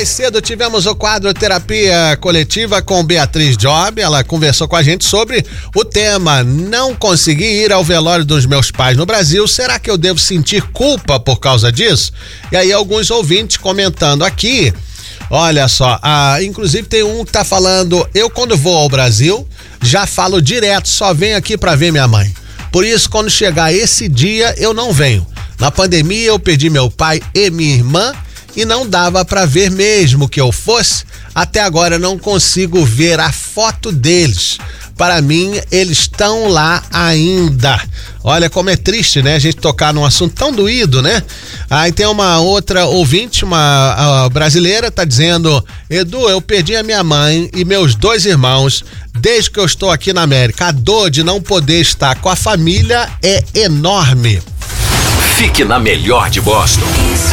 Cedo tivemos o quadro Terapia Coletiva com Beatriz Job. Ela conversou com a gente sobre o tema: não consegui ir ao velório dos meus pais no Brasil, será que eu devo sentir culpa por causa disso? E aí alguns ouvintes comentando aqui, olha só, inclusive tem um que tá falando: eu quando vou ao Brasil já falo direto, só venho aqui pra ver minha mãe, por isso quando chegar esse dia eu não venho. Na pandemia eu perdi meu pai e minha irmã e não dava para ver mesmo que eu fosse. Até agora não consigo ver a foto deles. Para mim, eles estão lá ainda. Olha como é triste, né? A gente tocar num assunto tão doído, né? Aí tem uma outra ouvinte, uma brasileira, tá dizendo: Edu, eu perdi a minha mãe e meus 2 irmãos desde que eu estou aqui na América. A dor de não poder estar com a família é enorme. Fique na melhor de Boston.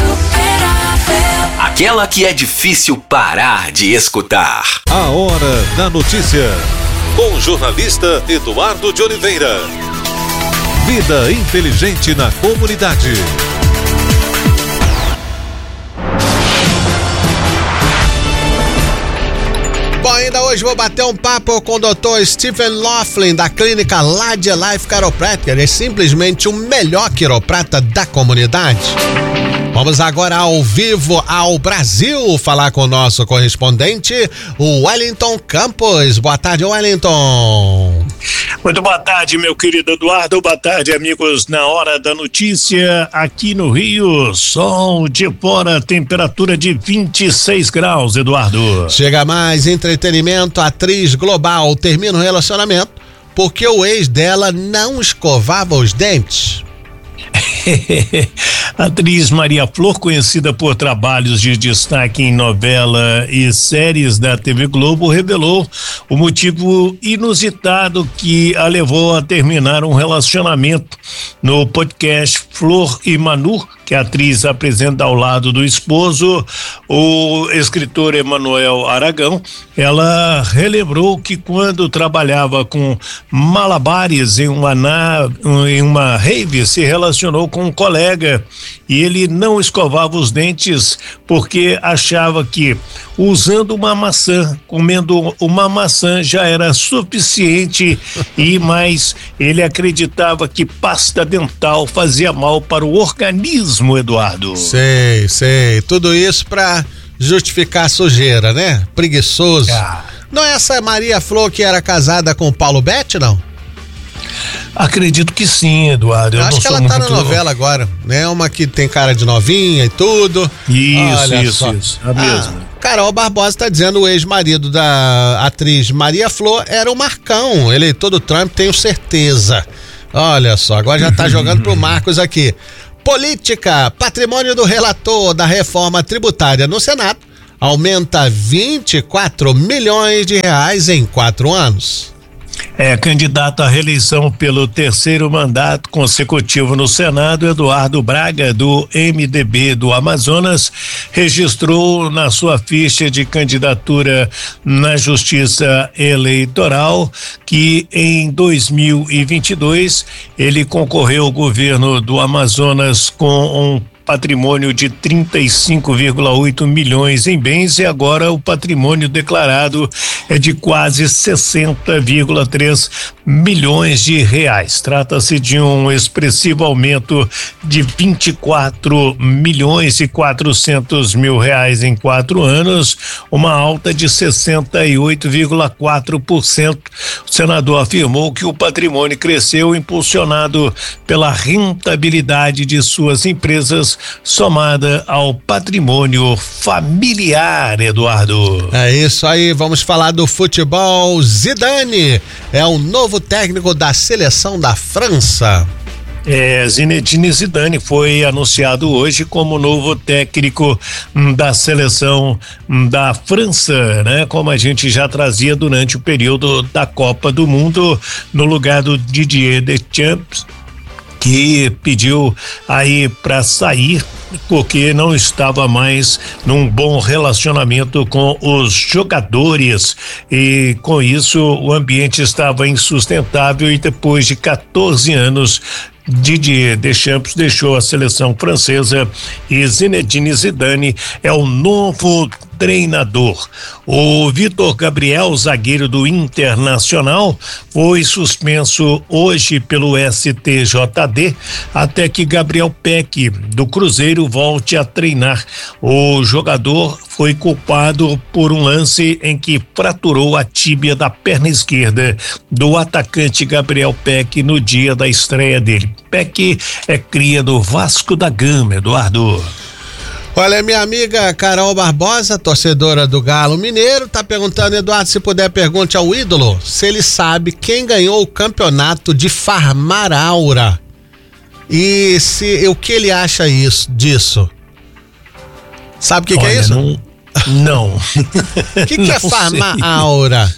Aquela que é difícil parar de escutar. A Hora da Notícia, com o jornalista Eduardo de Oliveira. Vida inteligente na comunidade. Bom, ainda hoje vou bater um papo com o Dr. Stephen Laughlin, da clínica Ladia Life Chiropractic. Ele é simplesmente o melhor quiroprata da comunidade. Vamos agora ao vivo ao Brasil falar com o nosso correspondente, o Wellington Campos. Boa tarde, Wellington. Muito boa tarde, meu querido Eduardo. Boa tarde, amigos. Na Hora da Notícia, aqui no Rio, sol de fora, temperatura de 26 graus, Eduardo. Chega mais entretenimento. Atriz global termina o relacionamento porque o ex dela não escovava os dentes. A atriz Maria Flor, conhecida por trabalhos de destaque em novela e séries da TV Globo, revelou o motivo inusitado que a levou a terminar um relacionamento. No podcast Flor e Manu, que a atriz apresenta ao lado do esposo, o escritor Emanuel Aragão, ela relembrou que quando trabalhava com malabares em uma rave, se relacionou com um colega e ele não escovava os dentes porque achava que usando uma maçã, comendo uma maçã já era suficiente e mais ele acreditava que pasta dental fazia mal para o organismo, Eduardo. Sei, tudo isso pra justificar a sujeira, né? Preguiçoso. Não é essa Maria Flor que era casada com o Paulo Betti, não? Acredito que sim, Eduardo. Eu acho que ela tá na novela agora, né? Uma que tem cara de novinha e tudo. Isso, a mesma. Carol Barbosa tá dizendo: o ex-marido da atriz Maria Flor era o Marcão, eleitor do Trump, tenho certeza. Olha só, agora já tá jogando pro Marcos aqui. Política, patrimônio do relator da reforma tributária no Senado aumenta 24 milhões de reais em 4 anos. Candidato à reeleição pelo 3º mandato consecutivo no Senado, Eduardo Braga, do MDB do Amazonas, registrou na sua ficha de candidatura na Justiça Eleitoral que em 2022 ele concorreu ao governo do Amazonas com um patrimônio de 35,8 milhões em bens e agora o patrimônio declarado é de quase 60,3 milhões de reais. Trata-se de um expressivo aumento de 24 milhões e 400 mil reais em 4 anos, uma alta de 68,4%. O senador afirmou que o patrimônio cresceu impulsionado pela rentabilidade de suas empresas somada ao patrimônio familiar, Eduardo. É isso aí, vamos falar do futebol. Zidane é o novo técnico da seleção da França. Zinedine Zidane foi anunciado hoje como novo técnico da seleção da França, né? Como a gente já trazia durante o período da Copa do Mundo, no lugar do Didier Deschamps, que pediu aí para sair porque não estava mais num bom relacionamento com os jogadores e com isso o ambiente estava insustentável e depois de 14 anos Didier Deschamps deixou a seleção francesa e Zinedine Zidane é o novo treinador. O Vitor Gabriel, zagueiro do Internacional, foi suspenso hoje pelo STJD até que Gabriel Peck, do Cruzeiro, volte a treinar. O jogador foi culpado por um lance em que fraturou a tíbia da perna esquerda do atacante Gabriel Peck no dia da estreia dele. Peck é cria do Vasco da Gama, Eduardo. Olha, minha amiga Carol Barbosa, torcedora do Galo Mineiro, tá perguntando, Eduardo, se puder, pergunte ao ídolo se ele sabe quem ganhou o campeonato de Farmaraura e o que ele acha disso. Sabe o que é isso? Não. O que é Farmaraura?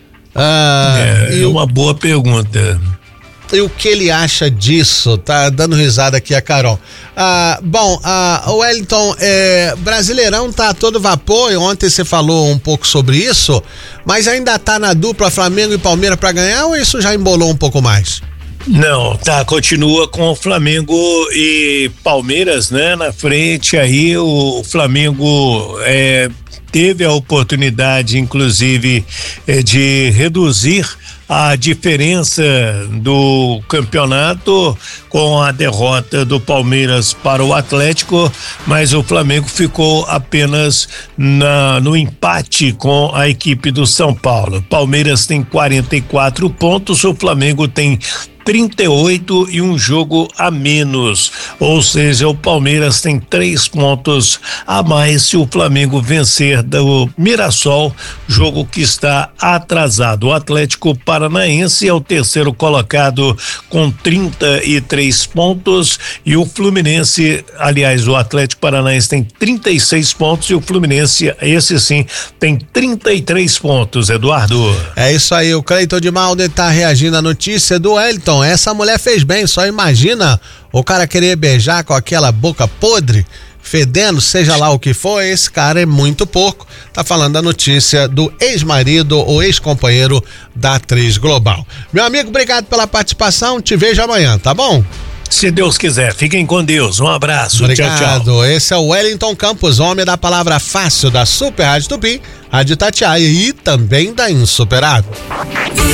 É uma boa pergunta. E o que ele acha disso? Tá dando risada aqui a Carol. O Wellington, Brasileirão tá a todo vapor, e ontem você falou um pouco sobre isso, mas ainda tá na dupla Flamengo e Palmeiras para ganhar, ou isso já embolou um pouco mais? Não, continua com o Flamengo e Palmeiras, né, na frente. Aí o Flamengo teve a oportunidade, inclusive, de reduzir a diferença do campeonato com a derrota do Palmeiras para o Atlético, mas o Flamengo ficou apenas no empate com a equipe do São Paulo. Palmeiras tem 44 pontos, o Flamengo tem 38 e um jogo a menos, ou seja, o Palmeiras tem 3 pontos a mais se o Flamengo vencer do Mirassol, jogo que está atrasado. O Atlético Paranaense é o terceiro colocado com 33 pontos e o Fluminense, aliás, o Atlético Paranaense tem 36 pontos e o Fluminense, esse sim, tem 33 pontos, Eduardo. É isso aí, o Cleiton de Malden tá reagindo à notícia do Wellington. Essa mulher fez bem, só imagina o cara querer beijar com aquela boca podre, fedendo, seja lá o que for. Esse cara é muito porco. Tá falando da notícia do ex-marido ou ex-companheiro da atriz global. Meu amigo, obrigado pela participação, te vejo amanhã, tá bom? Se Deus quiser, fiquem com Deus, um abraço. Obrigado. Tchau. Esse é o Wellington Campos, homem da palavra fácil da Super Rádio Tupi, Rádio Itatiaia e também da Insuperável.